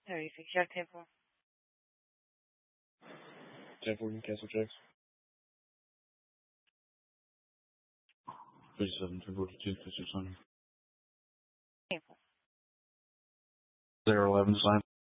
36, já 10-14 cancel checks. 37, 10-42, 5600. tempo. 011 sign.